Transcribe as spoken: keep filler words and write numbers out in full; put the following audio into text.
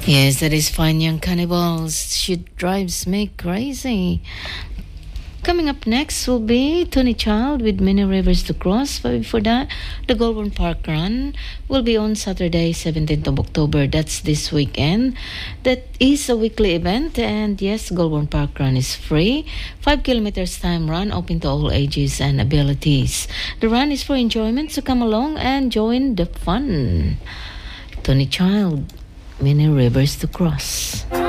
Yes, that is fine, young cannibals. She drives me crazy. Coming up next will be Tony Child with Many Rivers to Cross. But before that, the Goulburn Park Run will be on Saturday, seventeenth of October. That's this weekend. That is a weekly event, and yes, Goulburn Park Run is free. Five kilometers time run, open to all ages and abilities. The run is for enjoyment, so come along and join the fun. Tony Child, Many Rivers to Cross.